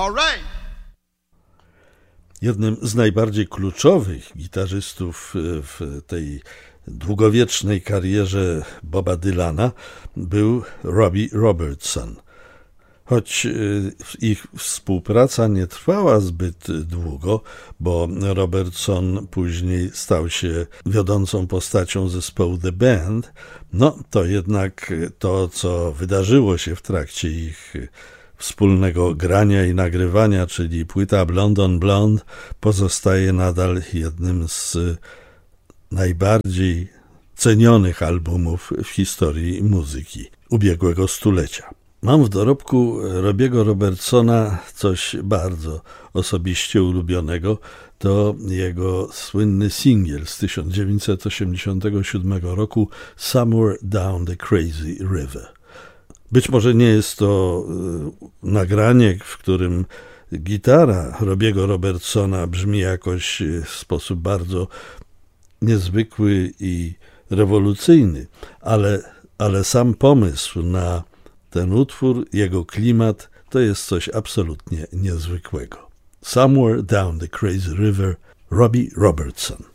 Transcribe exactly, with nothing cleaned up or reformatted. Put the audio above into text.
All right. Jednym z najbardziej kluczowych gitarzystów w tej długowiecznej karierze Boba Dylana był Robbie Robertson. Choć ich współpraca nie trwała zbyt długo, bo Robertson później stał się wiodącą postacią zespołu The Band, no to jednak to, co wydarzyło się w trakcie ich wspólnego grania i nagrywania, czyli płyta Blonde on Blonde, pozostaje nadal jednym z najbardziej cenionych albumów w historii muzyki ubiegłego stulecia. Mam w dorobku Robiego Robertsona coś bardzo osobiście ulubionego. To jego słynny singiel z tysiąc dziewięćset osiemdziesiątego siódmego roku Somewhere Down the Crazy River. Być może nie jest to nagranie, w którym gitara Robiego Robertsona brzmi jakoś w sposób bardzo niezwykły i rewolucyjny, ale, ale sam pomysł na ten utwór, jego klimat, to jest coś absolutnie niezwykłego. Somewhere Down the Crazy River, Robbie Robertson.